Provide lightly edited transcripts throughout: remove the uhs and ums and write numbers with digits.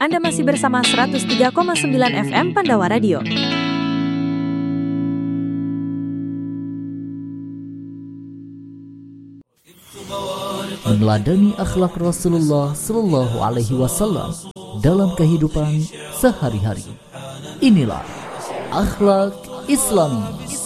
Anda masih bersama 103,9 FM Pandawa Radio. Meneladani akhlak Rasulullah Sallallahu Alaihi Wasallam dalam kehidupan sehari-hari. Inilah akhlak Islami.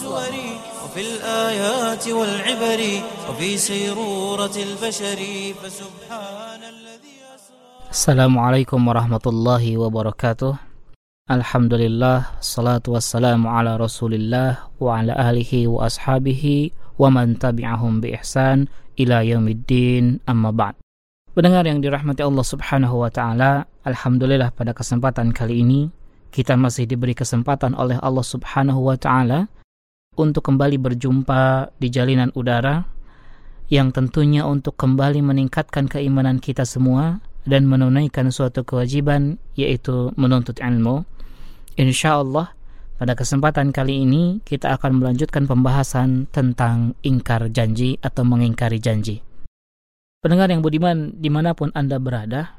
Assalamualaikum warahmatullahi wabarakatuh. Alhamdulillah, salatu wassalamu ala rasulillah wa ala alihi wa ashabihi wa man tabi'ahum bi ihsan ila yaumiddin, amma ba'd. Pendengar yang dirahmati Allah subhanahu wa ta'ala, alhamdulillah pada kesempatan kali ini kita masih diberi kesempatan oleh Allah subhanahu wa ta'ala untuk kembali berjumpa di jalinan udara yang tentunya untuk kembali meningkatkan keimanan kita semua dan menunaikan suatu kewajiban, yaitu menuntut ilmu. InsyaAllah pada kesempatan kali ini kita akan melanjutkan pembahasan tentang ingkar janji atau mengingkari janji. Pendengar yang budiman, dimanapun Anda berada,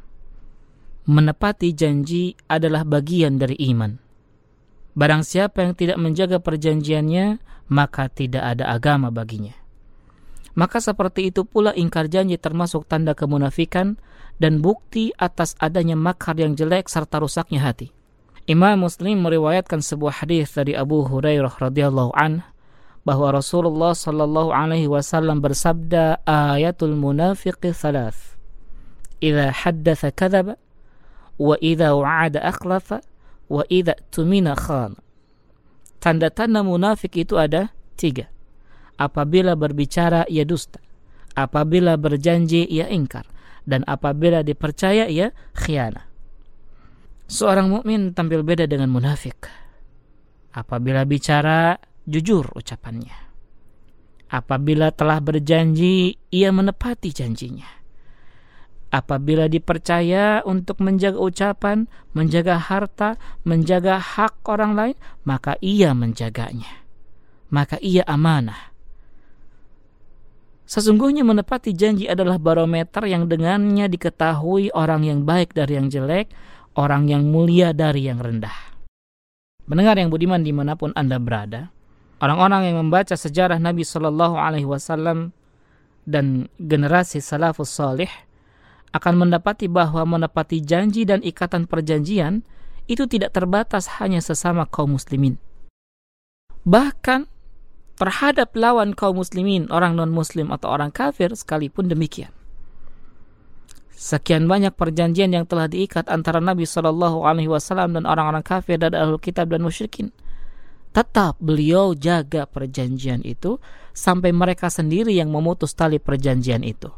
menepati janji adalah bagian dari iman. Barang siapa yang tidak menjaga perjanjiannya, maka tidak ada agama baginya. Maka seperti itu pula ingkar janji termasuk tanda kemunafikan dan bukti atas adanya makar yang jelek serta rusaknya hati. Imam Muslim meriwayatkan sebuah hadis dari Abu Hurairah radhiyallahu anhu bahwa Rasulullah sallallahu alaihi wasallam bersabda, ayatul munafiqi thalath, idza haddatsa kadzaba wa idza wa'ada akhlafa wa idza tumina khana. Tanda-tanda munafik itu ada 3. Apabila berbicara ia dusta, apabila berjanji ia ingkar, dan apabila dipercaya ia khianah. Seorang mukmin tampil beda dengan munafik. Apabila bicara jujur ucapannya, apabila telah berjanji ia menepati janjinya, apabila dipercaya untuk menjaga ucapan, menjaga harta, menjaga hak orang lain, maka ia menjaganya, maka ia amanah. Sesungguhnya menepati janji adalah barometer yang dengannya diketahui orang yang baik dari yang jelek, orang yang mulia dari yang rendah. Mendengar yang budiman dimanapun Anda berada, orang-orang yang membaca sejarah Nabi Sallallahu Alaihi Wasallam dan generasi salafus salih akan mendapati bahwa menepati janji dan ikatan perjanjian itu tidak terbatas hanya sesama kaum muslimin. Bahkan terhadap lawan kaum muslimin, orang non-muslim atau orang kafir sekalipun demikian. Sekian banyak perjanjian yang telah diikat antara Nabi SAW dan orang-orang kafir dan ahlul kitab dan musyrikin. Tetap beliau jaga perjanjian itu sampai mereka sendiri yang memutus tali perjanjian itu.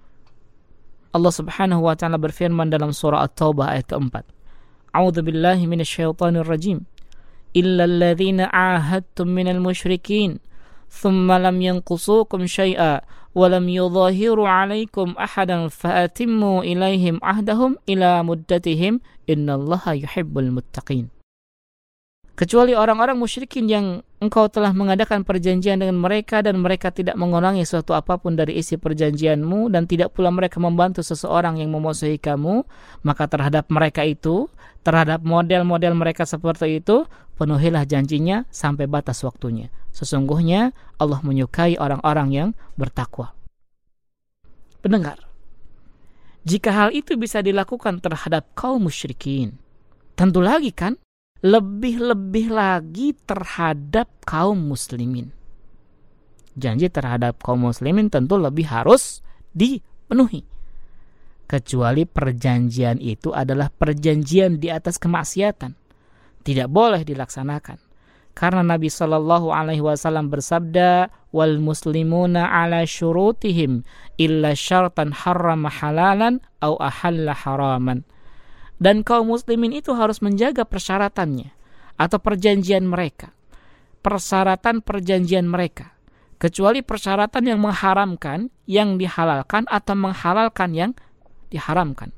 Allah Subhanahu wa ta'ala berfirman dalam surah At-Taubah ayat keempat. A'udzu billahi minasyaitonir rajim. Illa alladhina ahadtum minal musyrikin thumma lam yanqusukum syai'a wa lam yudhahiru 'alaikum ahadan fa'atimmu ilaihim ahdahum ila muddatihim innallaha yuhibbul muttaqin. Kecuali orang-orang musyrikin yang engkau telah mengadakan perjanjian dengan mereka dan mereka tidak mengurangi suatu apapun dari isi perjanjianmu dan tidak pula mereka membantu seseorang yang memusuhi kamu, maka terhadap mereka itu, terhadap model-model mereka seperti itu, penuhilah janjinya sampai batas waktunya. Sesungguhnya Allah menyukai orang-orang yang bertakwa. Pendengar, jika hal itu bisa dilakukan terhadap kaum musyrikin, tentu lagi kan lebih-lebih lagi terhadap kaum muslimin. Janji terhadap kaum muslimin tentu lebih harus dipenuhi. Kecuali perjanjian itu adalah perjanjian di atas kemaksiatan, tidak boleh dilaksanakan. Karena Nabi sallallahu alaihi wasallam bersabda, wal muslimuna ala syurutihim illa syartan harrama halalan au ahalla haraman. Dan kaum muslimin itu harus menjaga persyaratannya atau perjanjian mereka, persyaratan perjanjian mereka, kecuali persyaratan yang mengharamkan yang dihalalkan atau menghalalkan yang diharamkan.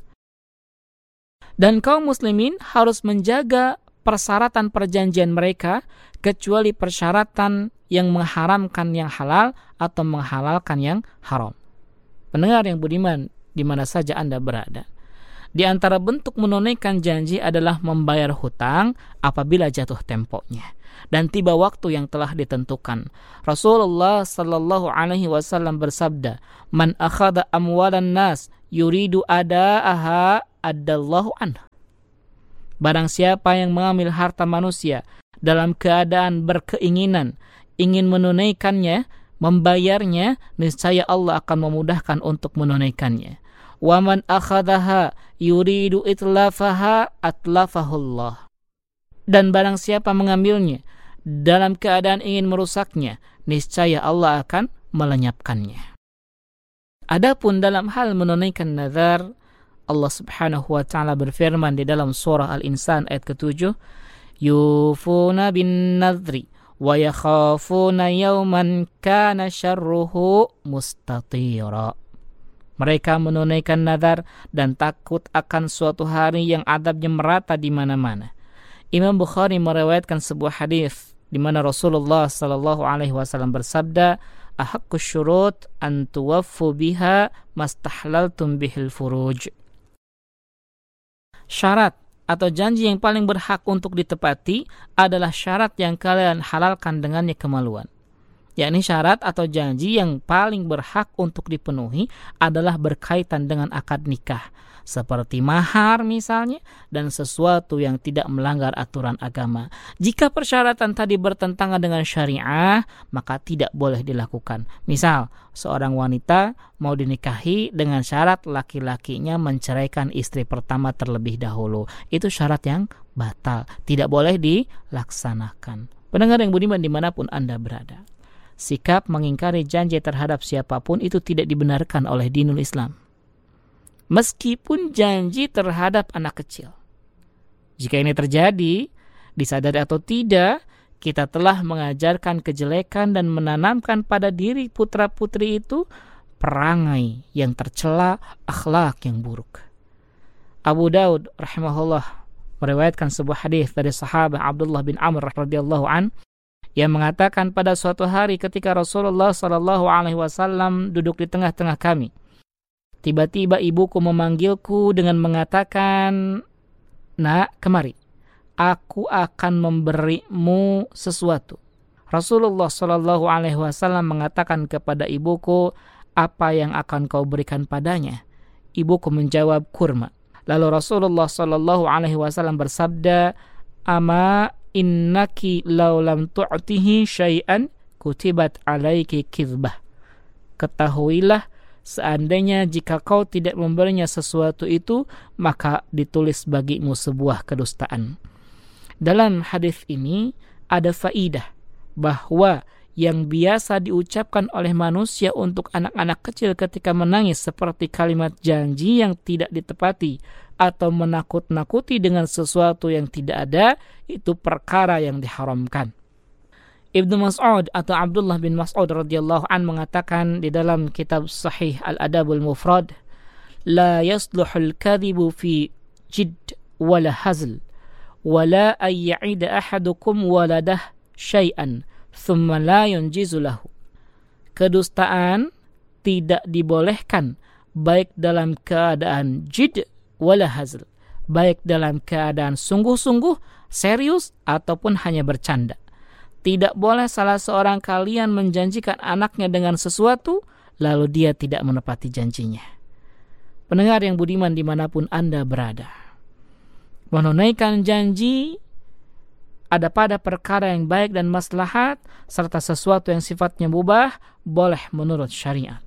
Dan kaum muslimin harus menjaga persyaratan perjanjian mereka, kecuali persyaratan yang mengharamkan yang halal atau menghalalkan yang haram. Pendengar yang budiman, di mana saja Anda berada, Di antara bentuk menunaikan janji adalah membayar hutang apabila jatuh temponya dan tiba waktu yang telah ditentukan. Rasulullah sallallahu alaihi wasallam bersabda, "Man akhadha amwalan nas yuridu adaaha adallahu anhu." Barang siapa yang mengambil harta manusia dalam keadaan berkeinginan ingin menunaikannya, membayarnya, niscaya Allah akan memudahkan untuk menunaikannya. Wa man akhadhaha yuridu itlafaha atlafahullah. Dan barang siapa mengambilnya dalam keadaan ingin merusaknya, niscaya Allah akan melenyapkannya. Adapun dalam hal menunaikan nazar, Allah Subhanahu wa taala berfirman di dalam surah Al-Insan ayat ke-7, yufuna bin nadri wa yakhafuna yawman kana syarruhu mustatira. Mereka menunaikan nazar dan takut akan suatu hari yang azabnya merata di mana-mana. Imam Bukhari meriwayatkan sebuah hadis di mana Rasulullah sallallahu alaihi wasallam bersabda, "Ahaqqus syurut an tuwaffu biha mastahlaltum bihil furuj." Syarat atau janji yang paling berhak untuk ditepati adalah syarat yang kalian halalkan dengannya kemaluan. Yakni syarat atau janji yang paling berhak untuk dipenuhi adalah berkaitan dengan akad nikah, seperti mahar misalnya, dan sesuatu yang tidak melanggar aturan agama. Jika persyaratan tadi bertentangan dengan syariah, maka tidak boleh dilakukan. Misal, seorang wanita mau dinikahi dengan syarat laki-lakinya menceraikan istri pertama terlebih dahulu. Itu syarat yang batal, tidak boleh dilaksanakan. Pendengar yang budiman dimanapun Anda berada, sikap mengingkari janji terhadap siapapun itu tidak dibenarkan oleh dinul Islam. Meskipun janji terhadap anak kecil. Jika ini terjadi, disadari atau tidak, kita telah mengajarkan kejelekan dan menanamkan pada diri putra-putri itu perangai yang tercela, akhlak yang buruk. Abu Daud rahimahullah meriwayatkan sebuah hadis dari sahabat Abdullah bin Amr radhiyallahu an yang mengatakan, pada suatu hari ketika Rasulullah sallallahu alaihi wasallam duduk di tengah-tengah kami, tiba-tiba ibuku memanggilku dengan mengatakan, "Nak, kemari. Aku akan memberimu sesuatu." Rasulullah sallallahu alaihi wasallam mengatakan kepada ibuku, "Apa yang akan kau berikan padanya?" Ibuku menjawab, "Kurma." Lalu Rasulullah sallallahu alaihi wasallam bersabda, "Ama innaki law lam tu'tihi syai'an kutibat alaiki kizbah." Ketahuilah, seandainya jika kau tidak memberinya sesuatu itu, maka ditulis bagimu sebuah kedustaan. Dalam hadis ini ada faidah bahwa yang biasa diucapkan oleh manusia untuk anak-anak kecil ketika menangis seperti kalimat janji yang tidak ditepati atau menakut-nakuti dengan sesuatu yang tidak ada, itu perkara yang diharamkan. Ibnu Mas'ud atau Abdullah bin Mas'ud radhiyallahu an mengatakan di dalam kitab Sahih Al-Adabul Mufrad, "La yasluhul kadhibu fi jidd wala hazl, wala ay ya'ida ahadukum waladah syai'an thumma la yunjizu lahu." Kedustaan tidak dibolehkan baik dalam keadaan jidd wala hazl, baik dalam keadaan sungguh-sungguh, serius, ataupun hanya bercanda. Tidak boleh salah seorang kalian menjanjikan anaknya dengan sesuatu, lalu dia tidak menepati janjinya. Pendengar yang budiman dimanapun Anda berada, menunaikan janji ada pada perkara yang baik dan maslahat, serta sesuatu yang sifatnya mubah, boleh menurut syariat.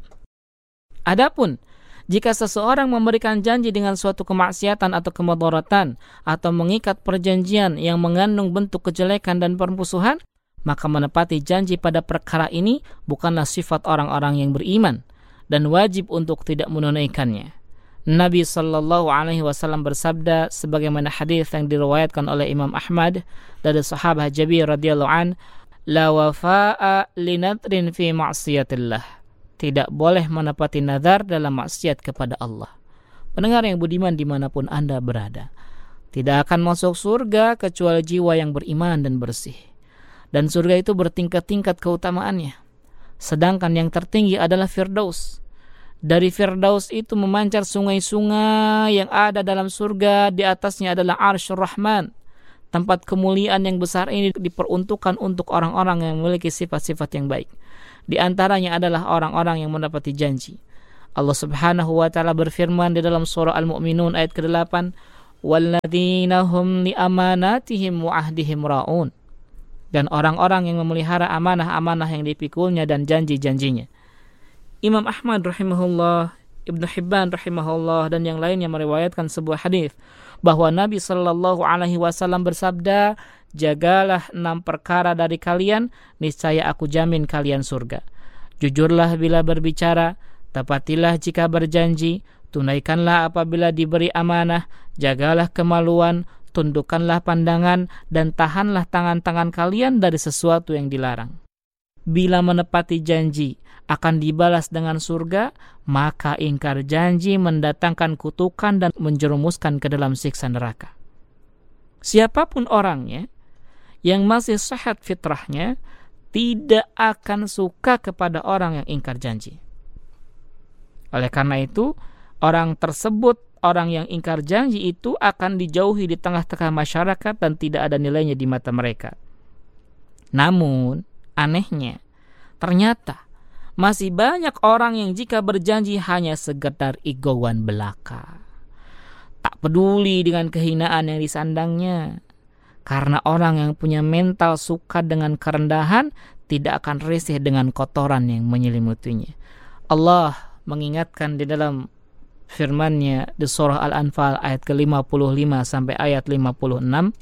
Adapun jika seseorang memberikan janji dengan suatu kemaksiatan atau kemudaratan, atau mengikat perjanjian yang mengandung bentuk kejelekan dan permusuhan, maka menepati janji pada perkara ini bukanlah sifat orang-orang yang beriman dan wajib untuk tidak menunaikannya. Nabi sallallahu alaihi wasallam bersabda sebagaimana hadis yang diriwayatkan oleh Imam Ahmad dari sahabat Jabir radhiyallahu an, "La wafa'a linadrin fi ma'siyatillah." Tidak boleh menepati nazar dalam maksiat kepada Allah. Pendengar yang budiman dimanapun Anda berada, tidak akan masuk surga kecuali jiwa yang beriman dan bersih. Dan surga itu bertingkat-tingkat keutamaannya. Sedangkan yang tertinggi adalah Firdaus. Dari Firdaus itu memancar sungai-sungai yang ada dalam surga. Di atasnya adalah Arsyur Rahman. Tempat kemuliaan yang besar ini diperuntukkan untuk orang-orang yang memiliki sifat-sifat yang baik. Di antaranya adalah orang-orang yang mendapati janji. Allah Subhanahu wa taala berfirman di dalam surah Al-Mu'minun ayat ke-8, "Walladzina hum li amanatihim wa ahdihim ra'un." Dan orang-orang yang memelihara amanah-amanah yang dipikulnya dan janji-janjinya. Imam Ahmad rahimahullah, Ibnu Hibban rahimahullah dan yang lainnya meriwayatkan sebuah hadis bahwa Nabi sallallahu alaihi wasallam bersabda, "Jagalah 6 perkara dari kalian, niscaya aku jamin kalian surga. Jujurlah bila berbicara, tepatilah jika berjanji, tunaikanlah apabila diberi amanah, jagalah kemaluan, tundukkanlah pandangan, dan tahanlah tangan-tangan kalian dari sesuatu yang dilarang. Bila menepati janji akan dibalas dengan surga, maka ingkar janji mendatangkan kutukan dan menjerumuskan ke dalam siksa neraka." Siapapun orangnya yang masih sehat fitrahnya tidak akan suka kepada orang yang ingkar janji. Oleh karena itu, orang tersebut, orang yang ingkar janji itu akan dijauhi di tengah-tengah masyarakat dan tidak ada nilainya di mata mereka. Namun, anehnya, ternyata masih banyak orang yang jika berjanji hanya sekedar egoan belaka. Tak peduli dengan kehinaan yang disandangnya. Karena orang yang punya mental suka dengan kerendahan tidak akan risih dengan kotoran yang menyelimutinya. Allah mengingatkan di dalam firman-Nya di surah Al-Anfal ayat ke-55 sampai ayat 56.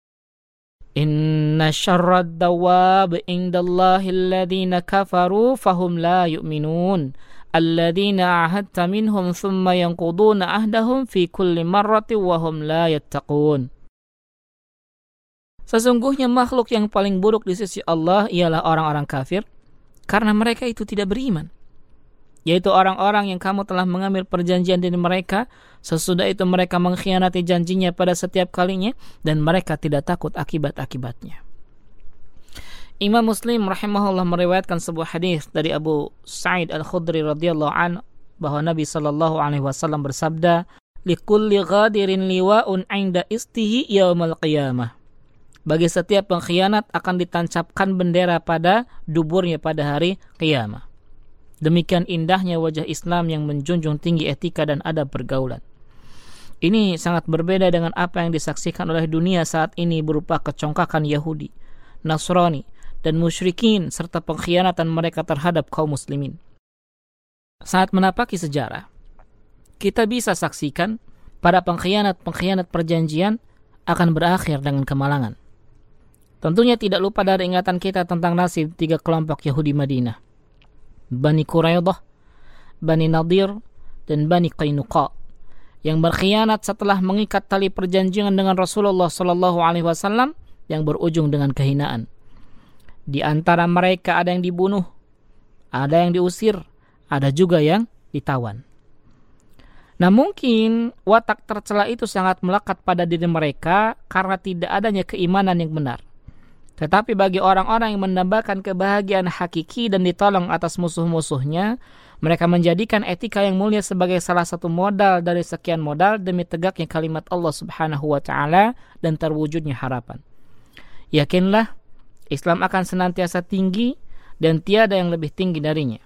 Inna syarrad dawab indallahi alladhina kafaru fahum la yu'minun alladhina ahadta minhum thumma yanquduna ahdahum fi kulli marratin wa hum la yattaqun. Sesungguhnya makhluk yang paling buruk di sisi Allah ialah orang-orang kafir karena mereka itu tidak beriman. Yaitu orang-orang yang kamu telah mengambil perjanjian dari mereka, sesudah itu mereka mengkhianati janjinya pada setiap kalinya dan mereka tidak takut akibat-akibatnya. Imam Muslim rahimahullah meriwayatkan sebuah hadis dari Abu Sa'id Al-Khudri radhiyallahu anhu bahwa Nabi sallallahu alaihi wasallam bersabda, "Likulli ghadirin liwa'un 'inda istihi yaumal qiyamah." Bagi setiap pengkhianat akan ditancapkan bendera pada duburnya pada hari qiyamah. Demikian indahnya wajah Islam yang menjunjung tinggi etika dan adab pergaulan. Ini sangat berbeda dengan apa yang disaksikan oleh dunia saat ini berupa kecongkakan Yahudi, Nasrani, dan musyrikin serta pengkhianatan mereka terhadap kaum muslimin. Saat menapaki sejarah, kita bisa saksikan para pengkhianat perjanjian akan berakhir dengan kemalangan. Tentunya tidak lupa dari ingatan kita tentang nasib 3 kelompok Yahudi Madinah, Bani Quraidah, Bani Nadir, dan Bani Qainuqa, yang berkhianat setelah mengikat tali perjanjian dengan Rasulullah SAW yang berujung dengan kehinaan. Di antara mereka ada yang dibunuh, ada yang diusir, ada juga yang ditawan. Nah, mungkin watak tercela itu sangat melekat pada diri mereka karena tidak adanya keimanan yang benar. Tetapi bagi orang-orang yang mendambakan kebahagiaan hakiki dan ditolong atas musuh-musuhnya, mereka menjadikan etika yang mulia sebagai salah satu modal dari sekian modal demi tegaknya kalimat Allah Subhanahu wa taala dan terwujudnya harapan. Yakinlah, Islam akan senantiasa tinggi dan tiada yang lebih tinggi darinya.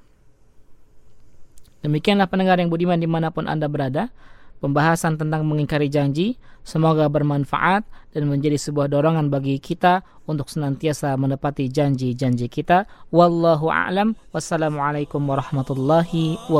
Demikianlah pendengar yang budiman dimanapun Anda berada, pembahasan tentang mengingkari janji semoga bermanfaat dan menjadi sebuah dorongan bagi kita untuk senantiasa menepati janji-janji kita. Wallahu a'lam. Wassalamualaikum warahmatullahi wabarakatuh.